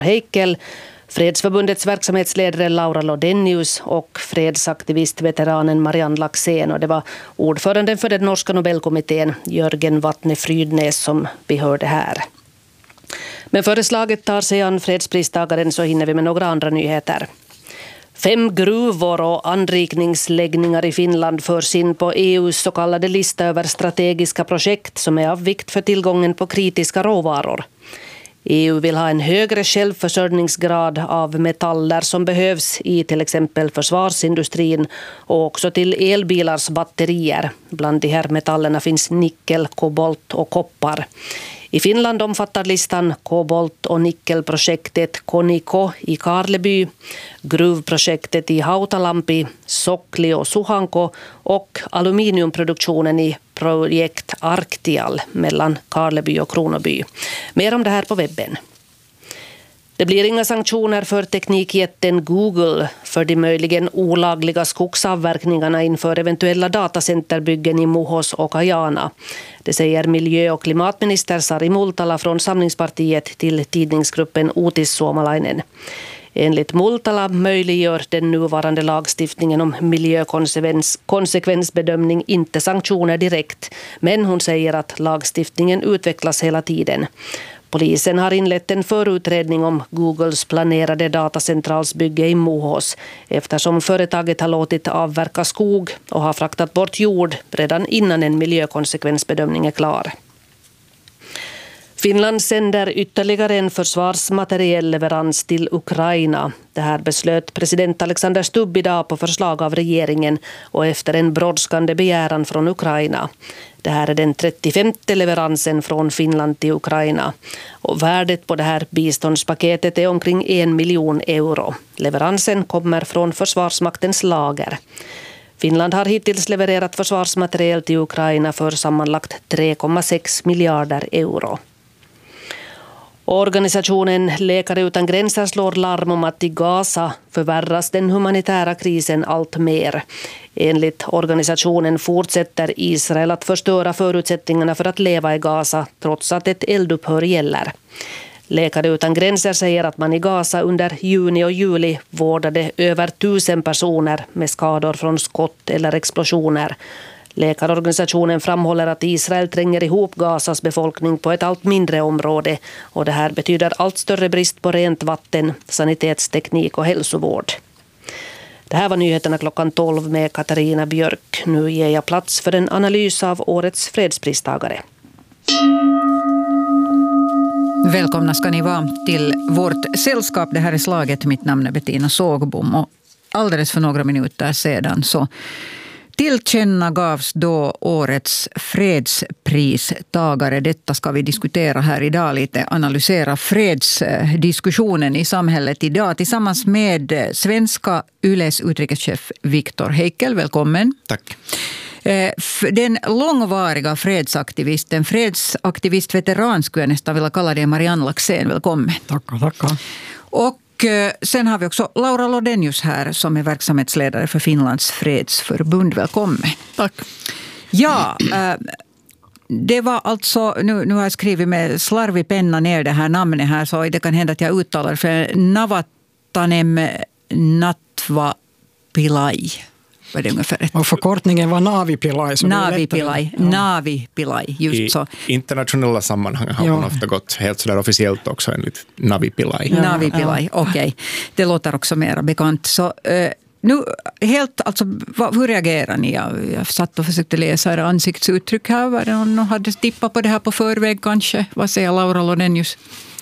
Heikel, Fredsförbundets verksamhetsledare Laura Lodenius och fredsaktivistveteranen Marianne Laxén. Och det var ordföranden för den norska Nobelkommittén Jörgen Vatne Frydnes som vi hörde här. Men föreslaget tar sig an fredspristagaren så hinner vi med några andra nyheter. 5 gruvor och anrikningsläggningar i Finland förs in på EUs så kallade lista över strategiska projekt som är av vikt för tillgången på kritiska råvaror. EU vill ha en högre självförsörjningsgrad av metaller som behövs i till exempel försvarsindustrin och också till elbilars batterier. Bland de här metallerna finns nickel, kobolt och koppar. I Finland omfattar listan kobolt- och nickelprojektet Koniko i Karleby, gruvprojektet i Hautalampi, Sokli och Suhanko och aluminiumproduktionen i projekt Arctial mellan Karleby och Kronoby. Mer om det här på webben. Det blir inga sanktioner för teknikjätten Google för de möjligen olagliga skogsavverkningarna inför eventuella datacenterbyggen i Muhos och Kajana. Det säger miljö- och klimatminister Sari Multala från Samlingspartiet till tidningsgruppen Utis Suomalainen. Enligt Multala möjliggör den nuvarande lagstiftningen om miljökonsekvensbedömning inte sanktioner direkt, men hon säger att lagstiftningen utvecklas hela tiden. Polisen har inlett en förutredning om Googles planerade datacentralsbygge i Muhos eftersom företaget har låtit avverka skog och har fraktat bort jord redan innan en miljökonsekvensbedömning är klar. Finland sänder ytterligare en försvarsmaterielleverans till Ukraina. Det här beslöt president Alexander Stubb idag på förslag av regeringen och efter en brådskande begäran från Ukraina. Det här är den 35:e leveransen från Finland till Ukraina. Och värdet på det här biståndspaketet är omkring 1 miljon euro. Leveransen kommer från Försvarsmaktens lager. Finland har hittills levererat försvarsmateriel till Ukraina för sammanlagt 3,6 miljarder euro. Organisationen Läkare utan gränser slår larm om att i Gaza förvärras den humanitära krisen allt mer. Enligt organisationen fortsätter Israel att förstöra förutsättningarna för att leva i Gaza trots att ett eldupphör gäller. Läkare utan gränser säger att man i Gaza under juni och juli vårdade över 1000 personer med skador från skott eller explosioner. Läkarorganisationen framhåller att Israel tränger ihop Gazas befolkning på ett allt mindre område och det här betyder allt större brist på rent vatten, sanitetsteknik och hälsovård. Det här var nyheterna klockan 12 med Katarina Björk. Nu ger jag plats för en analys av årets fredspristagare. Välkomna ska ni vara till vårt sällskap. Det här är Slaget. Mitt namn är Bettina Sågbom och alldeles för några minuter sedan så tillkännagavs då årets fredspristagare. Detta ska vi diskutera här idag lite, analysera fredsdiskussionen i samhället idag tillsammans med svenska Yles utrikeschef Viktor Heikel. Välkommen. Tack. Den långvariga fredsaktivistveteran skulle jag nästan vilja kalla det, Marianne Laxén. Välkommen. Tackar. Och sen har vi också Laura Lodenius här som är verksamhetsledare för Finlands fredsförbund. Välkommen. Tack. Ja, det var alltså, nu har jag skrivit med slarvig penna ner det här namnet här så det kan hända att jag uttalar för Navattanem Natva Pillai. Var det ungefär rätt? Och förkortningen var Navi Pillai. Navi Pillai, just så. I internationella sammanhang har man ofta gått helt sådär officiellt också enligt Navi Pillai. Navi Pillai, okej. Det låter också mer bekant. Så nu helt, alltså, hur reagerar ni? Jag satt och försökte läsa era ansiktsuttryck här. Var det någon hade tippat på det här på förväg kanske? Vad säger Laura Lodenius?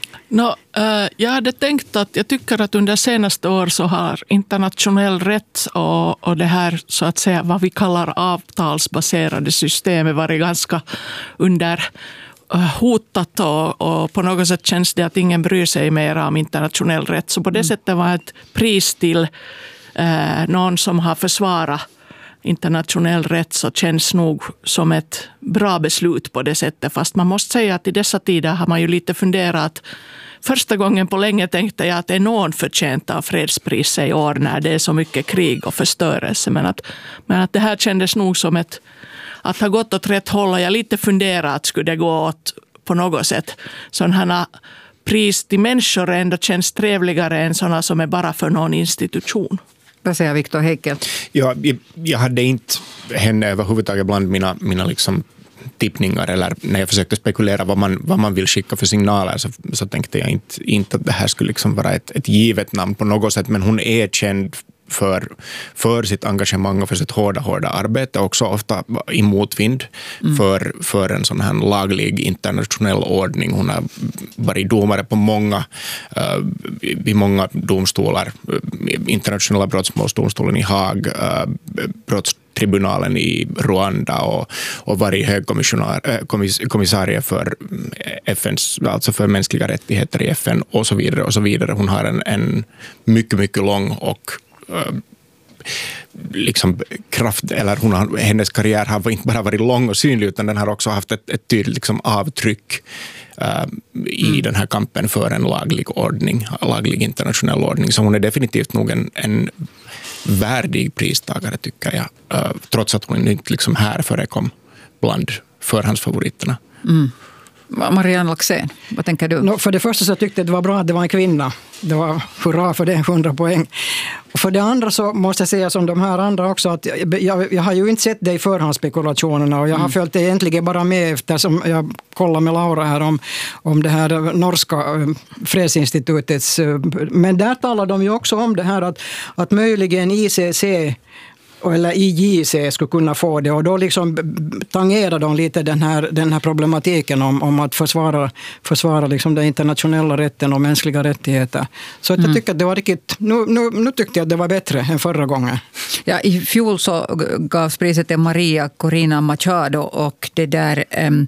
Jag hade tänkt att jag tycker att under senaste år så har internationell rätt och det här så att säga vad vi kallar avtalsbaserade systemet varit ganska under hotat och på något sätt känns det att ingen bryr sig mer om internationell rätt. Så på det sättet var ett pris till någon som har försvarat internationell rätt så känns nog som ett bra beslut på det sättet. Fast man måste säga att i dessa tider har man ju lite funderat. Första gången på länge tänkte jag att det är någon förtjänt av fredspriset i år när det är så mycket krig och förstörelse. Men att det här kändes nog som att ha gått åt rätt håll och jag lite funderat att skulle det gå åt på något sätt sådana pris till människor ändå känns trevligare än sådana som är bara för någon institution. Vad säger Viktor Heikel? Ja, jag hade inte henne överhuvudtaget bland mina liksom tippningar, eller när jag försökte spekulera vad man vill skicka för signaler, så tänkte jag inte att det här skulle liksom vara ett givet namn på något sätt, men hon är känd för sitt engagemang och för sitt hårda arbete, också ofta i motvind för en sån här laglig internationell ordning. Hon har varit domare på vid många domstolar, internationella brottmålsdomstolen i Haag, brottstribunalen i Rwanda och varit högkommissarie för FNs, alltså för mänskliga rättigheter i FN och så vidare och så vidare. Hon har en mycket, mycket lång och liksom kraft, eller hennes karriär har inte bara varit lång och synlig, utan den har också haft ett tydligt liksom avtryck i den här kampen för en laglig internationell ordning. Så hon är definitivt nog en värdig pristagare, tycker jag, trots att hon inte liksom här förekom bland förhandsfavoriterna. Marianne Laxén, vad tänker du? För det första så tyckte jag det var bra att det var en kvinna. Det var hurra för det, 100 poäng. Och för det andra så måste jag säga som de här andra också, att jag har ju inte sett det i förhandsspekulationerna, och jag har följt det egentligen bara med eftersom jag kollar med Laura här om det här norska fredsinstitutets, men där talar de ju också om det här att möjligen ICC eller IJC skulle kunna få det, och då liksom tangerar de lite den här problematiken om att försvara liksom den internationella rätten och mänskliga rättigheter. Så att jag tycker att det var riktigt, nu tyckte jag att det var bättre än förra gången. Ja, i fjol så gavs priset till Maria Corina Machado, och det där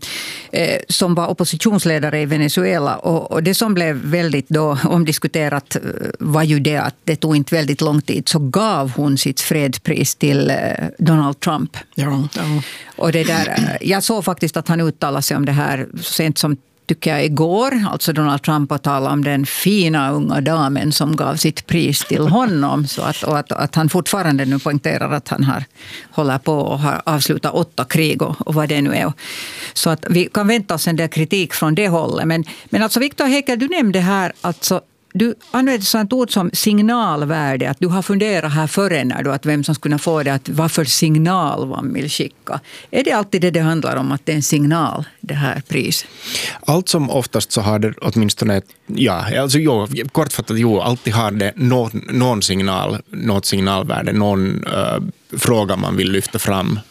som var oppositionsledare i Venezuela, och det som blev väldigt då omdiskuterat var ju det att det tog inte väldigt lång tid, så gav hon sitt fredspris till Donald Trump. Ja. Och det där, jag såg faktiskt att han uttalade sig om det här så sent som, tycker jag, igår. Alltså Donald Trump har talat om den fina unga damen som gav sitt pris till honom. Så att han fortfarande nu poängterar att han håller på och har avslutat 8 krig och vad det nu är. Så att vi kan vänta oss en del kritik från det hållet. Men alltså Viktor Heikel, du nämnde här alltså, du använder sånt ord som signalvärde, att du har funderat här före när du att vem som skulle få det, att vad för signal man vill skicka. Är det alltid det handlar om, att det är en signal, det här priset? Allt som oftast så har det åtminstone, kortfattat, alltid har det någon signal, något signalvärde, någon fråga man vill lyfta fram.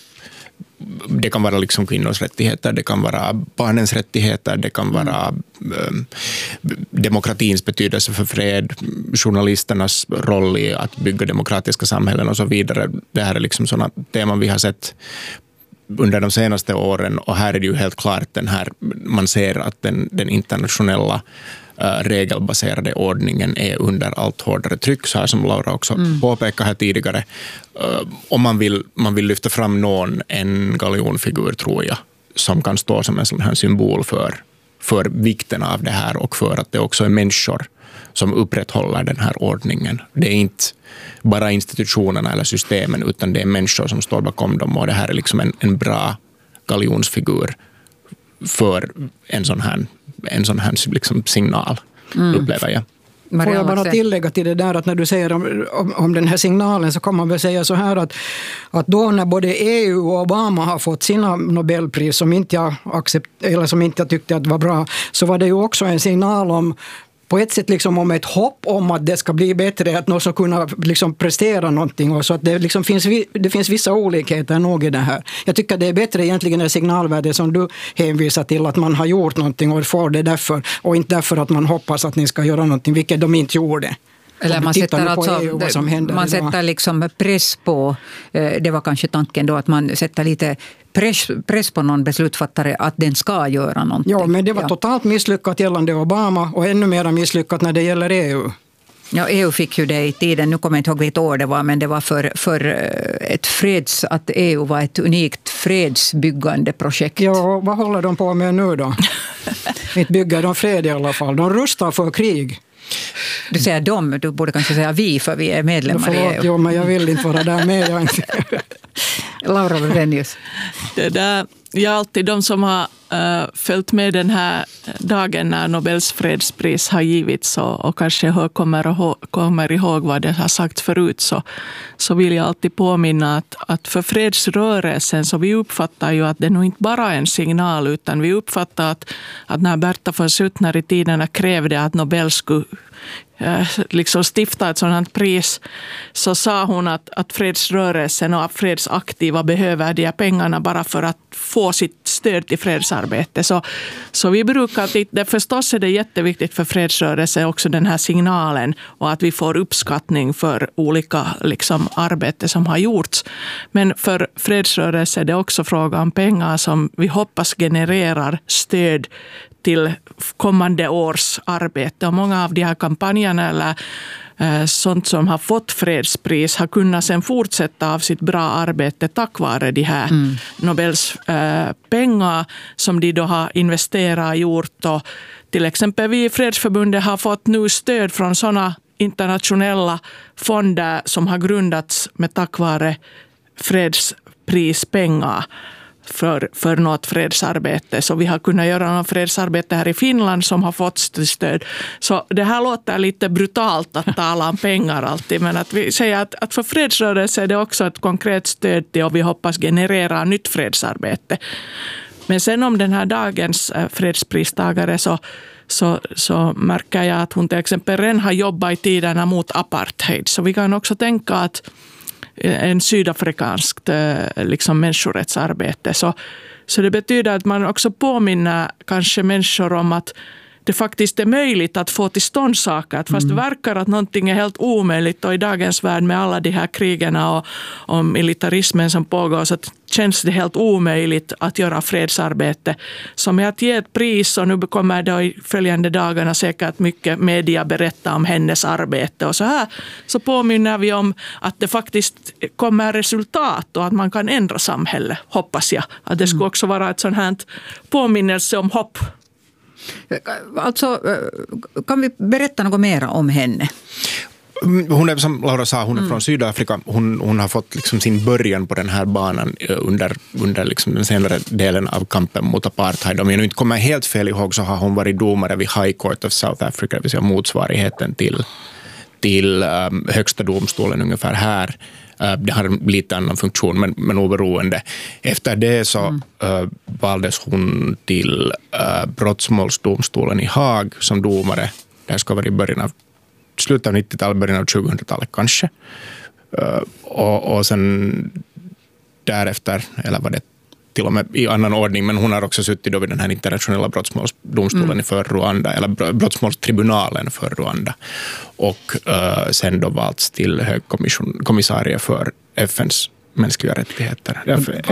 Det kan vara liksom kvinnors rättigheter, det kan vara barnens rättigheter, det kan vara demokratins betydelse för fred, journalisternas roll i att bygga demokratiska samhällen och så vidare. Det här är liksom sådana teman vi har sett under de senaste åren, och här är det ju helt klart man ser att den internationella regelbaserade ordningen är under allt hårdare tryck, så här som Laura också påpekade här tidigare. Om man vill lyfta fram en galjonfigur, tror jag, som kan stå som en sån här symbol för vikten av det här, och för att det också är människor som upprätthåller den här ordningen. Det är inte bara institutionerna eller systemen, utan det är människor som står bakom dem, och det här är liksom en bra galjonsfigur för en sån här liksom signal, upplever jag. Får jag bara tillägga till det där, att när du säger om den här signalen, så kan man väl säga så här att då när både EU och Obama har fått sina Nobelpris som inte jag tyckte att var bra, så var det ju också en signal om, på ett sätt liksom om ett hopp om att det ska bli bättre, att någon ska kunna liksom prestera någonting, och så att det liksom finns vissa olikheter nog i det här. Jag tycker att det är bättre egentligen det signalvärde som du hänvisar till, att man har gjort någonting och får det därför, och inte därför att man hoppas att ni ska göra någonting, vilket de inte gjorde. Eller man sätter liksom press på, det var kanske tanken då, att man sätter lite press på någon beslutsfattare att den ska göra någonting. Ja, men det var totalt misslyckat gällande Obama, och ännu mer misslyckat när det gäller EU. Ja, EU fick ju det i tiden, nu kommer jag inte ihåg vilket år det var, men det var för att EU var ett unikt fredsbyggande projekt. Ja, vad håller de på med nu då? Inte bygger de fred i alla fall, de rustar för krig. Du säger du borde kanske säga vi, för vi är medlemmar i EU. Jo, men jag vill inte vara där med. Laura Lorenius. Det där, alltid de som har följt med den här dagen när Nobels fredspris har givits och kanske kommer ihåg vad det har sagt förut, så vill jag alltid påminna att för fredsrörelsen så vi uppfattar ju att det nog inte bara är en signal, utan vi uppfattar att när Berta von Suttner i tiderna krävde att Nobel skulle liksom stifta ett sådant pris, så sa hon att fredsrörelsen och fredsaktiva behöver de här pengarna bara för att få sitt stöd till fredsarbete. Så vi brukar, förstås är det jätteviktigt för fredsrörelsen också den här signalen och att vi får uppskattning för olika liksom arbete som har gjorts. Men för fredsrörelsen är det också fråga om pengar som vi hoppas genererar stöd till kommande års arbete. Och många av de här kampanjerna eller sånt som har fått fredspris har kunnat sen fortsätta av sitt bra arbete tack vare de här Nobels pengar som de då har investerat och gjort. Och till exempel vi i Fredsförbundet har fått nu stöd från sådana internationella fonder som har grundats med tack vare fredsprispengar för något fredsarbete. Så vi har kunnat göra något fredsarbete här i Finland som har fått stöd. Så det här låter lite brutalt att tala om pengar alltid, men att vi säger att för fredsrörelse är det också ett konkret stöd till och vi hoppas generera nytt fredsarbete. Men sen om den här dagens fredspristagare så märker jag att hon till exempel redan har jobbat i tiderna mot apartheid. Så vi kan också tänka att en sydafrikanskt liksom människorättsarbete. Så det betyder att man också påminner kanske människor om att det faktiskt är möjligt att få till stånd saker. Att fast det verkar att någonting är helt omöjligt och i dagens värld med alla de här krigerna och militarismen som pågår så känns det helt omöjligt att göra fredsarbete. Så med att ge ett pris och nu kommer det i följande dagarna säkert mycket media berätta om hennes arbete och så här. Så påminner vi om att det faktiskt kommer resultat och att man kan ändra samhället, hoppas jag. Att det skulle också vara ett sånt här påminnelse om hopp. Alltså, kan vi berätta något mer om henne? Hon är, som Laura sa, hon är från Sydafrika. Hon har fått liksom sin början på den här banan under liksom den senare delen av kampen mot apartheid. Om jag nu inte kommer helt fel ihåg så har hon varit domare vid High Court of South Africa, det vill säga motsvarigheten till högsta domstolen ungefär här. Det har lite annan funktion men oberoende. Efter det så valdes hon till brottsmålsdomstolen i Haag som domare. Det här ska vara i slutet av 90-talet, början av 2000-talet kanske. Och sen därefter, eller var det till och med i annan ordning, men hon har också suttit då vid den här internationella brottsmålsdomstolen för Rwanda, eller brottsmålstribunalen för Rwanda. Och sen då valts till högkommissarie för FNs mänskliga rättigheter.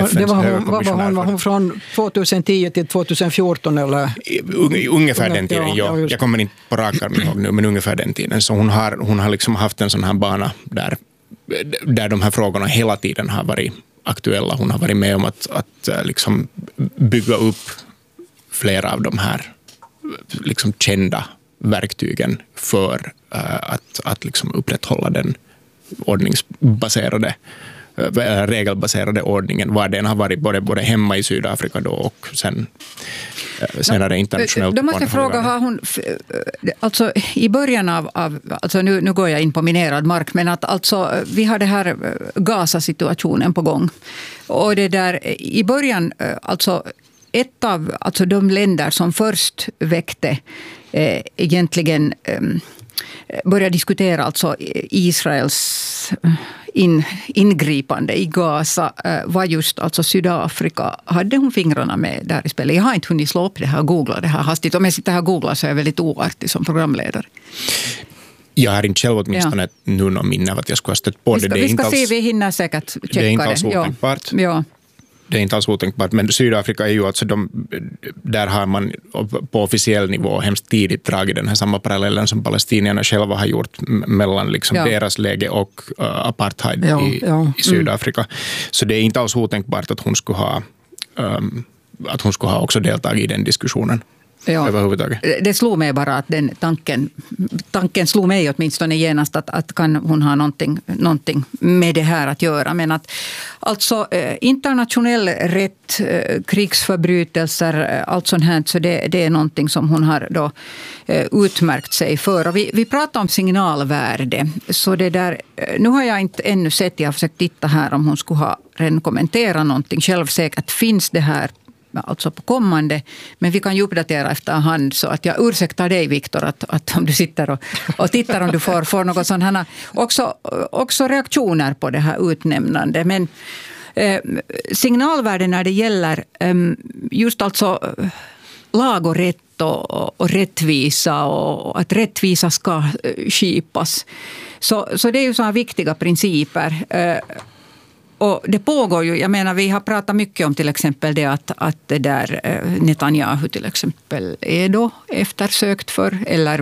Var hon från 2010 till 2014 eller? Ungefär den tiden, ja. Jag kommer inte på rak arm ihåg nu, men ungefär den tiden. Så hon har liksom haft en sån här bana där de här frågorna hela tiden har varit aktuella. Hon har varit med om att liksom bygga upp flera av de här liksom kända verktygen för att liksom upprätthålla den ordningsbaserade regelbaserade ordningen, var den har varit både hemma i Sydafrika då och senare internationellt. Då måste jag fråga, har hon, alltså i början av alltså nu går jag in på minerad mark, men att alltså vi har det här Gaza-situationen på gång. Och det där i början, alltså ett av alltså de länder som först väckte egentligen började diskutera alltså Israels ingripande i Gaza var just alltså Sydafrika. Hade hon fingrarna med där i spelet? Jag har inte hunnit slå upp det här och googla det här hastigt. Om jag sitter här och googlar så är jag väldigt oartig som programledare. Jag har inte själv åtminstone nu någon minne av att jag skulle ha stött på det. Vi ska se, vi hinner säkert checka det. Det är inte alls otänkbart. Ja. Det är inte alls otänkbart, men Sydafrika är ju alltså där har man på officiell nivå hemskt tidigt dragit den här samma parallellen som palestinierna själva har gjort mellan liksom deras läge och apartheid i Sydafrika. Så det är inte alls otänkbart att hon skulle ha också deltagit i den diskussionen. överhuvudtaget. Det slog mig bara att den tanken slog mig åtminstone genast att kan hon ha någonting med det här att göra. Men att alltså internationell rätt, krigsförbrytelser, allt sånt här, så det är någonting som hon har då utmärkt sig för. Och vi pratar om signalvärde. Så det där, nu har jag inte ännu sett, jag har försökt titta här om hon skulle ha redan kommenterat någonting. Självsäkert finns det här alltså på kommande, men vi kan ju uppdatera efterhand, så att jag ursäktar dig, Viktor, att om du sitter och tittar om du får något sånt här. Också reaktioner på det här utnämnande, men signalvärden när det gäller just alltså lag och rätt och rättvisa och att rättvisa ska skipas. Så det är ju sådana viktiga principer. Och det pågår ju, jag menar, vi har pratat mycket om till exempel det att det där Netanyahu till exempel är då eftersökt för eller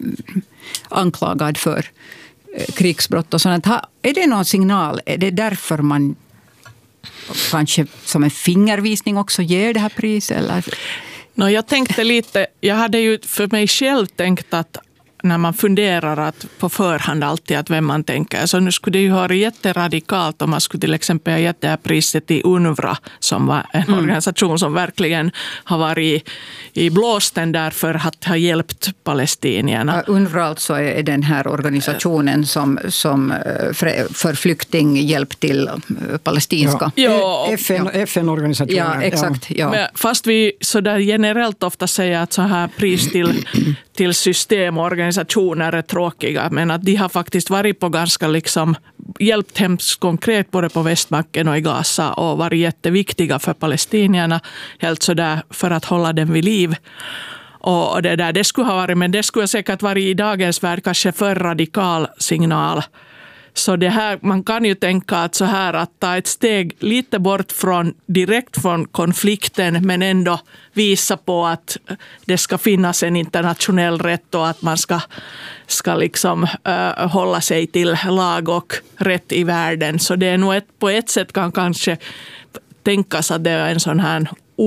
anklagad för krigsbrott och sånt. Är det någon signal? Är det därför man kanske som en fingervisning också ger det här priset? Eller? Jag tänkte lite, jag hade ju för mig själv tänkt att när man funderar att på förhand alltid att vem man tänker. Så nu skulle det ju vara jätteradikalt om man skulle till exempel ha gett det här priset till UNRWA, som var en organisation som verkligen har varit i blåsten därför att ha hjälpt palestinierna. UNRWA alltså är den här organisationen som för flyktinghjälp till palestinska. Ja, FN-organisationen. Ja, exakt. Ja. Men fast vi så där generellt ofta säger att så här pris till system och organisationer är tråkiga, men att de har faktiskt varit på ganska liksom hjälpt hemskt konkret både på Västbanken och i Gaza och varit jätteviktiga för palestinierna, helt så där för att hålla dem vid liv. Och det skulle ha varit, men det skulle säkert varit i dagens värld kanske för radikal signal. Så det här, man kan ju tänka att så här att ta ett steg lite bort direkt från konflikten, men ändå visa på att det ska finnas en internationell rätt och att man ska liksom hålla sig till lag och rätt i världen. Så det är nog på ett sätt kan kanske tänkas att det är en sån här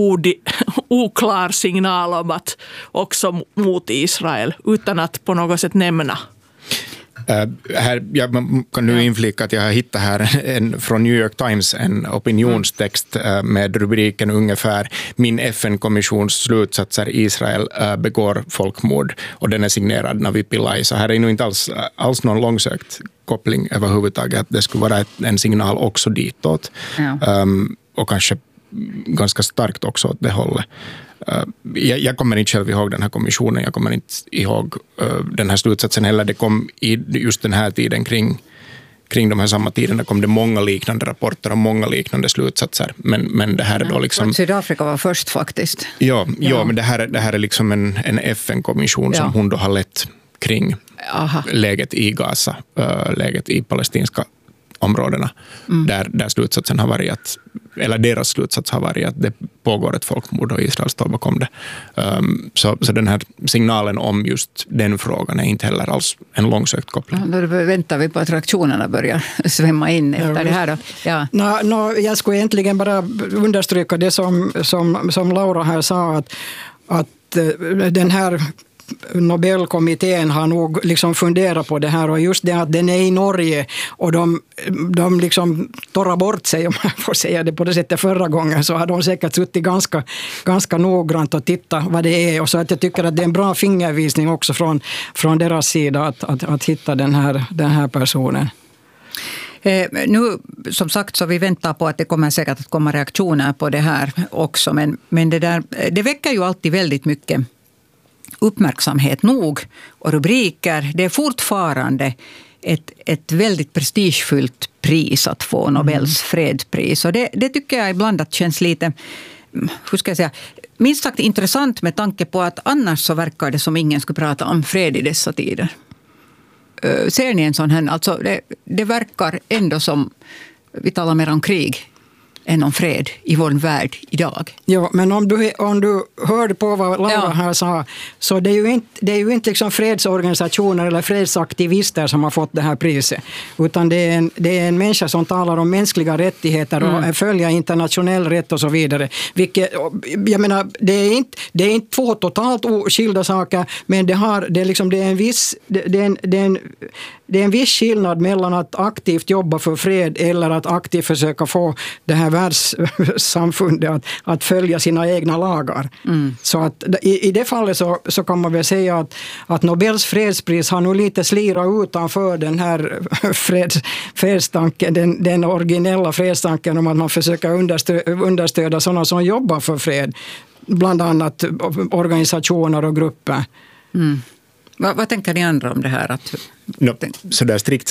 oklar signal om att också mot Israel utan att på något sätt nämna. Jag kan nu inflika att jag har hittat här från New York Times en opinionstext med rubriken ungefär "Min FN-kommissions slutsatser: Israel begår folkmord", och den är signerad Navi Pillai. Så här är nog inte alls någon långsökt koppling överhuvudtaget, att det skulle vara en signal också ditåt. Och kanske ganska starkt också åt det hållet. Jag kommer inte själv ihåg den här kommissionen, jag kommer inte ihåg den här slutsatsen heller. Det kom i just den här tiden kring de här samma tiderna kom det många liknande rapporter och många liknande slutsatser. Men det här är då liksom... Sydafrika var först faktiskt. Ja, men det här är liksom en FN-kommission som hon då har lett kring läget i Gaza, läget i palestinska områdena, där slutsatsen har varit deras slutsats har varit att det pågår ett folkmord och Israel står bakom det. Så den här signalen om just den frågan är inte heller alls en långsökt koppling. Då väntar vi på att reaktionerna börjar svämma in efter det här då. Ja. Jag skulle egentligen bara understryka det som Laura här sa, att den här Nobelkommittén har nog liksom funderat på det här, och just det att den är i Norge och de liksom torrar bort sig, om man får säga det på det sättet, förra gången, så har de säkert suttit ganska noggrant och tittat vad det är, och så att jag tycker att det är en bra fingervisning också från deras sida att hitta den här personen. Nu som sagt så vi väntar på att det kommer säkert att komma reaktioner på det här också, men det väcker ju alltid väldigt mycket uppmärksamhet nog och rubriker. Det är fortfarande ett väldigt prestigefyllt pris att få Nobels fredspris. Och det tycker jag ibland att känns lite, hur ska jag säga, minst sagt intressant med tanke på att annars så verkar det som ingen skulle prata om fred i dessa tider. Ser ni en sån här, alltså det verkar ändå som vi talar mer om krig än om fred i vår värld idag. Ja, men om du hörde på vad Laura här sa, så det är ju inte liksom fredsorganisationer eller fredsaktivister som har fått det här priset, utan det är en människa som talar om mänskliga rättigheter och följer internationell rätt och så vidare. Vilket, jag menar, det är inte två totalt skilda saker, men det är en viss skillnad mellan att aktivt jobba för fred eller att aktivt försöka få det här världssamfundet att följa sina egna lagar. Så att i det fallet så kan man väl säga att Nobels fredspris har nog lite slirat utanför den här fredstanken, den originella fredstanken om att man försöker understöda sådana som jobbar för fred, bland annat organisationer och grupper. Vad tänker ni andra om det här? Så där strikt